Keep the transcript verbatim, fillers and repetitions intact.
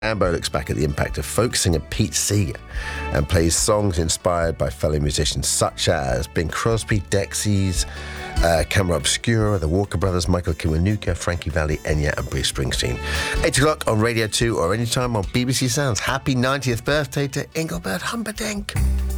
Ambo looks back at the impact of folk singer Pete Seeger and plays songs inspired by fellow musicians such as Bing Crosby, Dexys, uh, Camera Obscura, the Walker Brothers, Michael Kiwanuka, Frankie Valli, Enya and Bruce Springsteen. eight o'clock on Radio two or anytime on B B C Sounds. Happy ninetieth birthday to Engelbert Humperdinck.